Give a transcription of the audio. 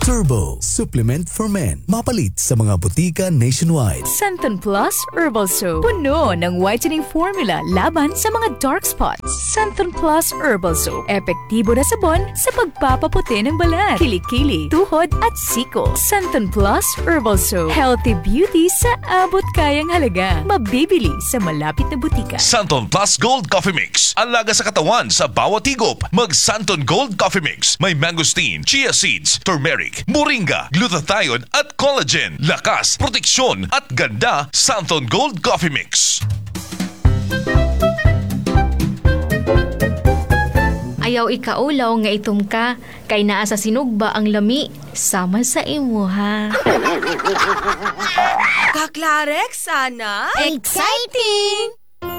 Turbo, supplement for men. Mapalit sa mga butika nationwide. Santon Plus Herbal Soap. Puno ng whitening formula laban sa mga dark spots. Santon Plus Herbal Soap. Epektibo na sabon sa pagpapaputi ng balat, kilikili, tuhod at siko. Santon Plus Herbal Soap. Healthy beauty sa abot kayang halaga. Mabibili sa malapit na butika. Santon Plus Gold Coffee Mix. Alaga sa katawan sa bawat higop. Mag Santon Gold Coffee Mix. May mangosteen, chia seeds, turmeric, moringa, glutathione at collagen. Lakas, proteksyon at ganda. Santon Gold Coffee Mix. Ayaw ikaulaw nga itom ka, kay naa sa sinugba ang lami, sama sa imo ha. Kaklarek, sana? Exciting!